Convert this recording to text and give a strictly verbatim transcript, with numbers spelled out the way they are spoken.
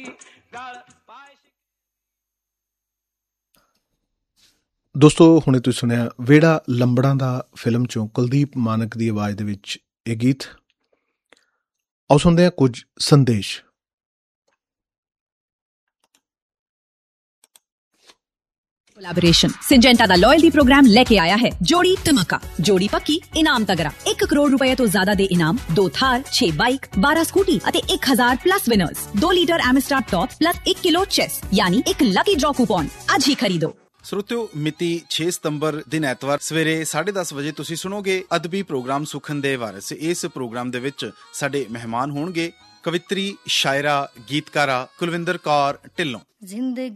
ਦੋਸਤੋ ਹੁਣੇ ਤੁਸੀਂ ਸੁਣਿਆ ਵਿਹੜਾ ਲੰਬੜਾਂ ਦਾ ਫਿਲਮ 'ਚੋਂ ਕੁਲਦੀਪ ਮਾਨਕ ਦੀ ਆਵਾਜ਼ ਦੇ ਵਿੱਚ ਇਹ ਗੀਤ। ਆਓ ਸੁਣਦੇ ਹਾਂ ਕੁਝ ਸੰਦੇਸ਼। कोलैबोरेशन सिंजेंटा दा लॉयल्टी प्रोग्राम लेके आया है जोड़ी धमाका। जोड़ी पक्की इनाम तगड़ा। एक करोड़ रुपए तो ज्यादा दे इनाम, दो थार, छह बाइक, बारह स्कूटी अते एक हजार प्लस विनर्स। दो लीटर एमिस्टार टॉप प्लस एक किलो चेस यानी एक लकी ड्रॉ कूपन। आज ही खरीदो। ਸਰੋਤਿਓ, ਮਿਤੀ ਛੇ ਸਤੰਬਰ ਦਿਨ ਐਤਵਾਰ ਸਵੇਰੇ ਸਾਢੇ ਦਸ ਵਜੇ ਤੁਸੀਂ ਸੁਣੋਗੇ ਅਦਬੀ ਪ੍ਰੋਗਰਾਮ ਸੁਖਨ ਦੇ ਵਾਰਿਸ। ਇਸ ਪ੍ਰੋਗਰਾਮ ਦੇ ਵਿੱਚ ਸਾਡੇ ਮਹਿਮਾਨ ਹੋਣਗੇ ਕਵਿੱਤਰੀ, ਸ਼ਾਇਰਾ, ਗੀਤਕਾਰਾ ਕੁਲਵਿੰਦਰ ਕੌਰ ਢਿੱਲੋਂ।